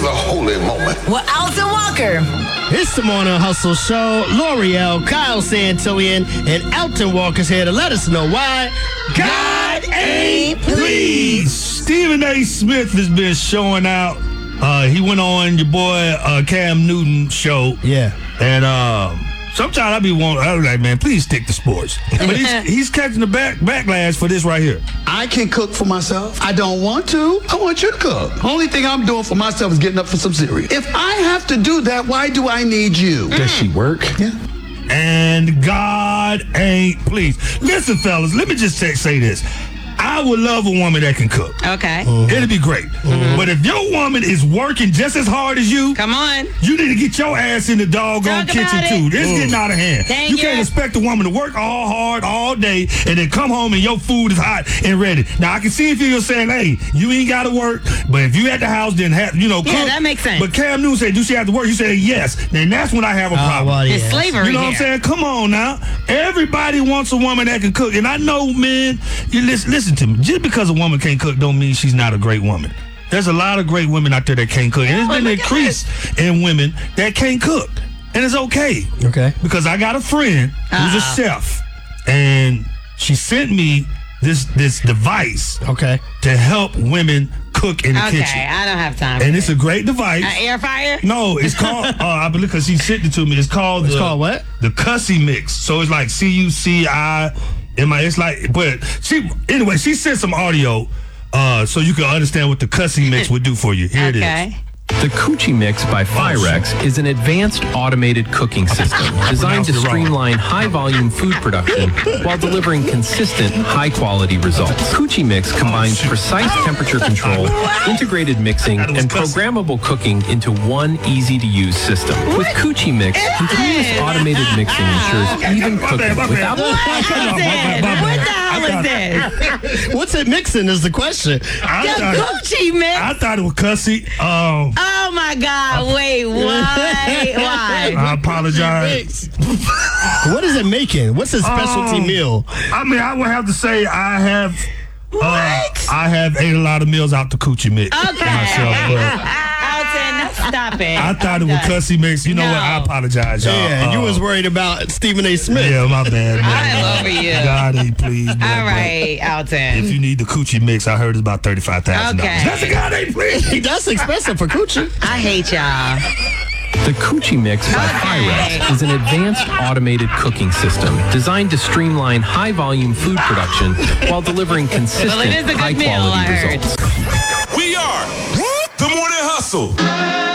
is a holy moment. With Alton Walker. It's the Morning Hustle Show. L'Oreal, Kyle Santillan, and Alton Walker's here to let us know why God ain't pleased. Stephen A. Smith has been showing out. He went on your boy Cam Newton's show. Yeah. And sometimes I was like, man, please stick to sports. But he's catching the backlash for this right here. I can cook for myself. I don't want to. I want you to cook. Only thing I'm doing for myself is getting up for some cereal. If I have to do that, why do I need you? Does she work? Yeah. And God ain't pleased. Listen, fellas, let me just say this. I would love a woman that can cook. Okay. It'd be great. But if your woman is working just as hard as you, Come on. you need to get your ass in the doggone Talk about kitchen it. too. This is getting out of hand. Thank You you. can't expect a woman to work all hard all day and then come home and your food is hot and ready. Now I can see if you're saying, hey, you ain't got to work, but if you at the house, then cook. Yeah, that makes sense. But Cam Newton said, do she have to work? You said yes. Then that's when I have a problem. well, It's yeah. slavery. You know what I'm saying? Come on now. Everybody wants a woman that can cook. And I know, man, you listen to me. Just because a woman can't cook don't mean she's not a great woman. There's a lot of great women out there that can't cook. And there's been an increase in women that can't cook. And it's okay. Okay. Because I got a friend who's a chef. And she sent me this device Okay. to help women cook in the kitchen. Okay, I don't have time. And it's a great device. Air fryer? No, it's called, I believe, because she sent it to me. It's called what? The Cussy Mix. So it's like CUCIMI. It's like, but she sent some audio so you can understand what the Cussy Mix would do for you. Here it is. Okay. The Coochie Mix by Firex is an advanced automated cooking system designed to streamline high-volume food production while delivering consistent, high-quality results. Coochie Mix combines precise temperature control, integrated mixing, and programmable cooking into one easy-to-use system. With Coochie Mix, continuous automated mixing ensures even cooking without... What the hell is this? What's it mixing is the question. The Gucci mix? I thought it was Cussy. Oh my God! Wait, why? I apologize. What is it making? What's a specialty meal? I mean, I would have to say I have ate a lot of meals out the Coochie Mix myself, but Alton, stop it. I thought it was Cussy Mix. You know what? I apologize, y'all. Yeah, you was worried about Stephen A. Smith. Yeah, my bad, man. I'm over you. God ain't pleased. Man, All right, Alton. If you need the Coochie Mix, I heard it's about $35,000. Okay. That's a God ain't pleased. That's expensive for coochie. I hate y'all. The Coochie Mix by Firex is an advanced automated cooking system designed to streamline high-volume food production while delivering consistent, Well, it is a good meal, I high-quality heard. results. We are the Morning Hustle.